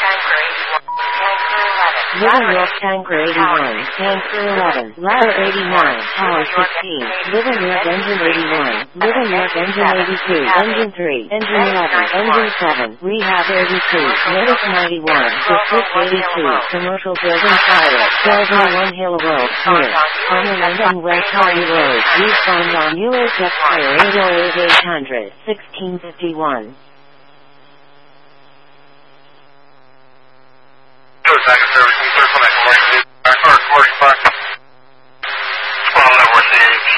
Little York Tanker 81, Tanker 11, Ladder 89, Tower 16, Little York Engine 81, Little York Engine 82, Engine 3, Engine 11, Engine 7, Rehab 82, Medic 91, District 82, Commercial Building Fire, 1201 Hill Road, Near, Honolulu and West Hardy Road, Use found on UHF Fire 808 800, 1651.